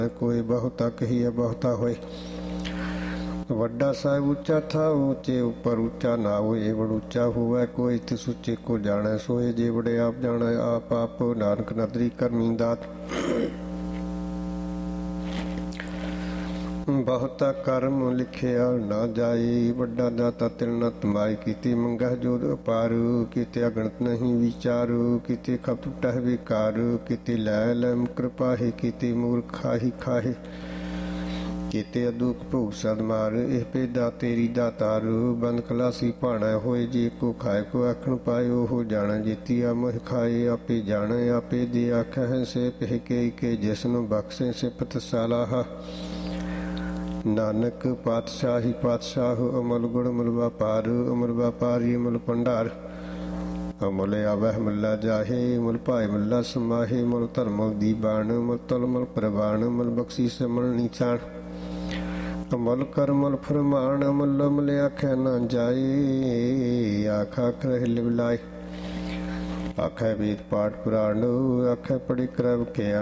कोई बहुता कहिए बहुता होए। वड्डा साहिब ऊंचा था ऊंचे ऊपर ऊंचा ना होए। बड़ ऊंचा हुआ कोई तिस ऊंचे को जाने सोए। जे बड़े आप जाने आप आप नानक नदरी करमी दात। बहुता कर्म लिखिया ना जाए। वड्डा दाता तिल न तुम्हारी कीती मंगह जोद अपारू। किते अगणत नहीं विचारू। किते खप टह विकारू। किते लै लम कृपाही। किते मूर्ख खाही खाहे। किते अदूक भूख सदमार। एह पेदा तेरी दातारू। बंद खलासी भाणा होए। जे को खाए को आखण पाए। ओहो जाने जीतिया मोह खाए। आपे जाने आपे दे आखै से पिह के जिसनु बख्शे सिफत सलाहा। नानक पातशाही पातशाह अमल गुण अमल व्यापार। अमल व्यापारी अमल भंडार। अमल आवह मल्ला जाहे। मुल भाए मल्ला समाहे। मुल धर्म दीवान। मुल तल मल प्रवान। मुल बख्शी समल नीचान। अमल कर मल फरमान। अमल अमल आखै न जाए। आखा कर लिवलाए। आखै वेद पाठ पुराण। आखै पढ़ी करब के